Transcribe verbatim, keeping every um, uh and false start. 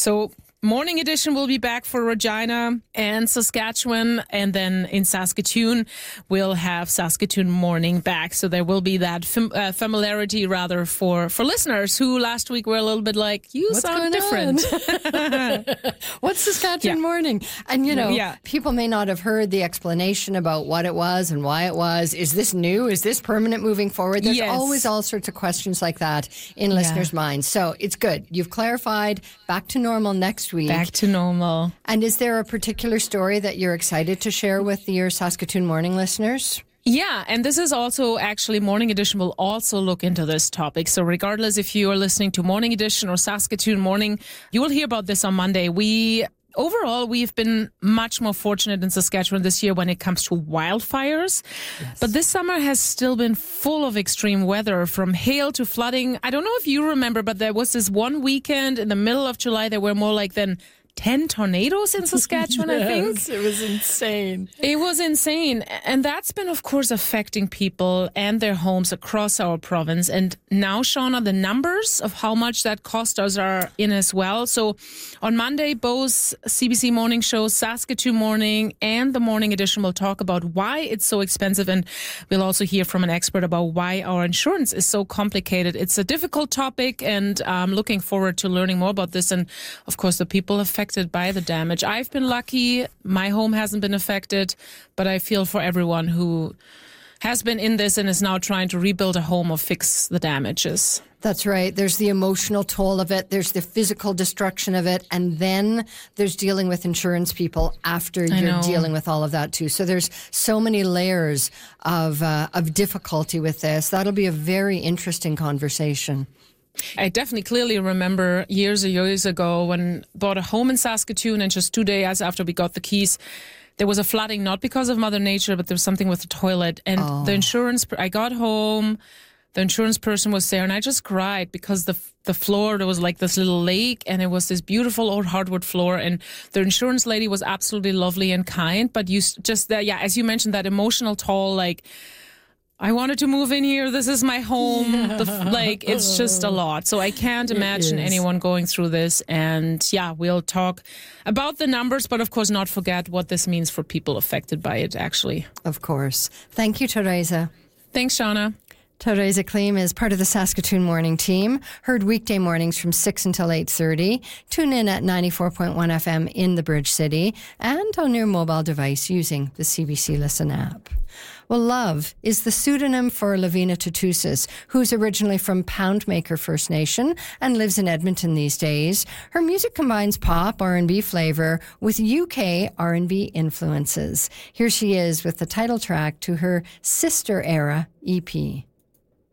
So Morning Edition will be back for Regina and Saskatchewan, and then in Saskatoon, we'll have Saskatoon Morning back. So there will be that fam- uh, familiarity, rather, for, for listeners who last week were a little bit like, you What's sound different. What's Saskatchewan Yeah. Morning? And, you know, Yeah. people may not have heard the explanation about what it was and why it was. Is this new? Is this permanent moving forward? There's Yes. always all sorts of questions like that in listeners' minds. So it's good. You've clarified. Back to normal next week. Back to normal. And is there a particular story that you're excited to share with your Saskatoon Morning listeners? Yeah, and this is also actually Morning Edition will also look into this topic. So regardless if you are listening to Morning Edition or Saskatoon Morning, you will hear about this on Monday. We Overall, we've been much more fortunate in Saskatchewan this year when it comes to wildfires. Yes. But this summer has still been full of extreme weather, from hail to flooding. I don't know if you remember, but there was this one weekend in the middle of July, there were more like than ten tornadoes in Saskatchewan, Yes, I think. It was insane. It was insane. And that's been, of course, affecting people and their homes across our province. And now, Shauna, the numbers of how much that cost us are in as well. So on Monday, both C B C Morning Show, Saskatoon Morning, and the Morning Edition will talk about why it's so expensive. And we'll also hear from an expert about why our insurance is so complicated. It's a difficult topic, and I'm looking forward to learning more about this. And, of course, the people affected by the damage. I've been lucky. My home hasn't been affected, but I feel for everyone who has been in this and is now trying to rebuild a home or fix the damages. That's right. There's the emotional toll of it. There's the physical destruction of it. And then there's dealing with insurance people after I you're know. dealing with all of that too. So there's so many layers of uh, of difficulty with this. That'll be a very interesting conversation. I definitely clearly remember years and years ago when I bought a home in Saskatoon, and just two days after we got the keys, there was a flooding, not because of Mother Nature, but there was something with the toilet. And Oh. the insurance, I got home, the insurance person was there, and I just cried because the the floor, there was like this little lake, and it was this beautiful old hardwood floor. And the insurance lady was absolutely lovely and kind, but you s- just, that, yeah, as you mentioned, that emotional toll, like, I wanted to move in here. This is my home. The, f- like, it's just a lot. So I can't imagine is. anyone going through this. And yeah, we'll talk about the numbers, but of course not forget what this means for people affected by it, actually. Of course. Thank you, Teresa. Thanks, Shauna. Teresa Kleem is part of the Saskatoon Morning Team. Heard weekday mornings from six until eight thirty. Tune in at ninety-four point one F M in the Bridge City and on your mobile device using the C B C Listen app. Well, Love is the pseudonym for Lavina Tutusis, who's originally from Poundmaker First Nation and lives in Edmonton these days. Her music combines pop, R and B flavor with U K R and B influences. Here she is with the title track to her Sister Era E P.